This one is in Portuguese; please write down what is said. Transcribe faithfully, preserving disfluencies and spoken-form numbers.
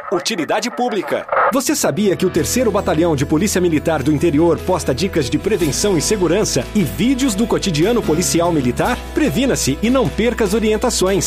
Utilidade pública. Você sabia que o terceiro Batalhão de Polícia Militar do Interior posta dicas de prevenção e segurança e vídeos do cotidiano policial militar? Previna-se e não perca as orientações.